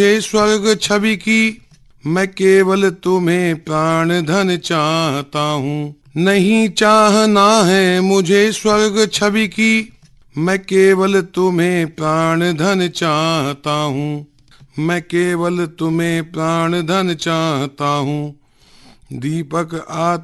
ये स्वर्ग छवि की मैं केवल तुम्हें प्राण धन चाहता हूँ। नहीं चाहना है मुझे स्वर्ग छवि की, मैं केवल तुम्हें प्राण धन चाहता हूँ। मैं केवल तुम्हें प्राण धन चाहता हूँ। दीपक आ